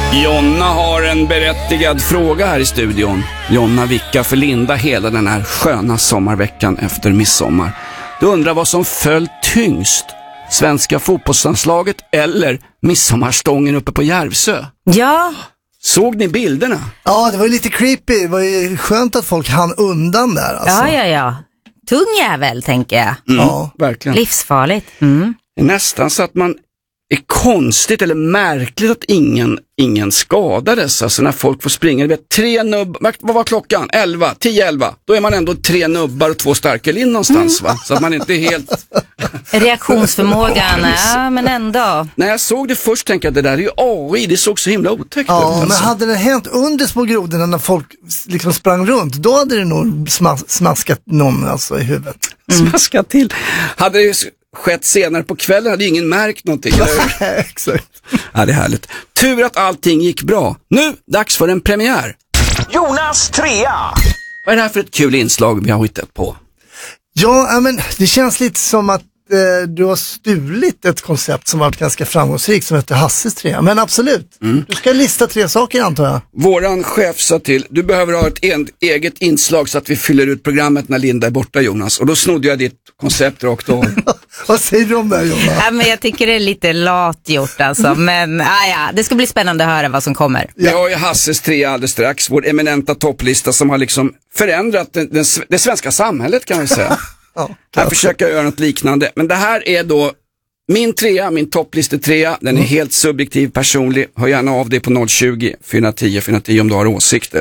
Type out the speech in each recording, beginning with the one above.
Jonna har en berättigad fråga här i studion. Jonna vickar för Linda hela den här sköna sommarveckan efter midsommar. Du undrar vad som föll tyngst, svenska fotbollslandslaget eller midsommarstången uppe på Järvsö? Ja. Såg ni bilderna? Ja, det var lite creepy. Det var ju skönt att folk hann undan där. Alltså. Ja. Tung jävel, tänker jag. Ja, verkligen. Livsfarligt. Nästan så att man är konstigt eller märkligt att ingen skadades. Alltså när folk får springa, det vet, 3 nubbar, vad var klockan? 10-11. Då är man ändå 3 nubbar och 2 starkelin någonstans, va? Så att man inte är helt... Reaktionsförmågan, ja, men ändå. När jag såg det först tänkte jag att det där är ju AI, det såg så himla otäckt ut. Ja, alltså. men hade det hänt under små grodorna när folk liksom sprang runt, då hade det nog smaskat någon alltså i huvudet. Smaskat till. Hade det skett senare på kvällen hade ingen märkt någonting. Exakt. Ja, det är härligt. Tur att allting gick bra. Nu, dags för en premiär. Jonas trea. Vad är det här för ett kul inslag vi har hittat på? Ja, men det känns lite som att du har stulit ett koncept som varit ganska framgångsrikt som heter Hasses trea. Men absolut, du ska lista 3 saker antar jag. Våran chef sa till, du behöver ha ett eget inslag så att vi fyller ut programmet när Linda är borta, Jonas. Och då snodde jag ditt koncept rakt av. Vad säger du om det, Jonas? Ja, men jag tycker det är lite lat gjort alltså. Men det ska bli spännande att höra vad som kommer. Vi har ju Hasses trea alldeles strax, vår eminenta topplista som har liksom förändrat det svenska samhället, kan vi säga. Ja, Jag försöker göra något liknande. Men det här är då min topplistetrea. Den är helt subjektiv, personlig. Hör gärna av dig på 020 410 410 om du har åsikter.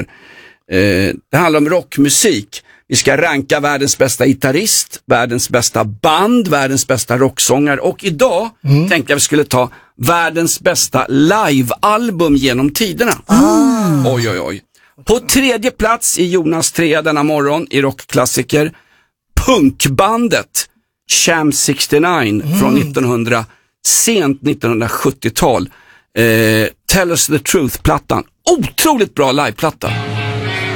Det handlar om rockmusik. Vi ska ranka världens bästa gitarrist, världens bästa band, världens bästa rocksångare. Och idag tänkte jag vi skulle ta världens bästa livealbum genom tiderna. Oj. På 3:e plats i Jonas trea denna morgon i rockklassiker, punkbandet Sham 69 från sent 1970-tal. Tell Us The Truth-plattan. Otroligt bra liveplatta.